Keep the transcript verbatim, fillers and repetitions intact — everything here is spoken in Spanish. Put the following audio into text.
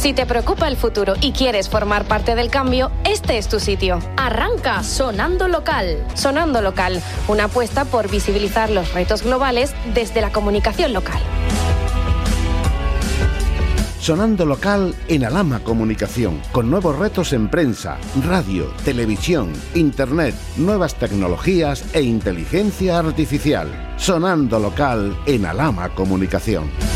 Si te preocupa el futuro y quieres formar parte del cambio, este es tu sitio. Arranca Sonando Local. Sonando Local, una apuesta por visibilizar los retos globales desde la comunicación local. Sonando Local en Alhama Comunicación, con nuevos retos en prensa, radio, televisión, internet, nuevas tecnologías e inteligencia artificial. Sonando Local en Alhama Comunicación.